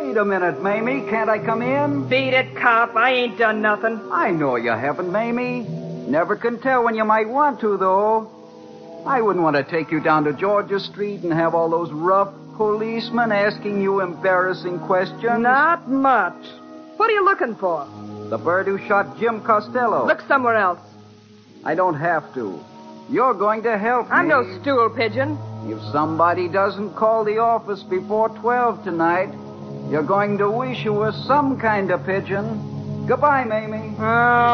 Wait a minute, Mamie. Can't I come in? Beat it, cop. I ain't done nothing. I know you haven't, Mamie. Never can tell when you might want to, though. I wouldn't want to take you down to Georgia Street and have all those rough policemen asking you embarrassing questions. Not much. What are you looking for? The bird who shot Jim Costello. Look somewhere else. I don't have to. You're going to help me. I'm no stool pigeon. If somebody doesn't call the office before 12 tonight, you're going to wish you were some kind of pigeon. Goodbye, Mamie.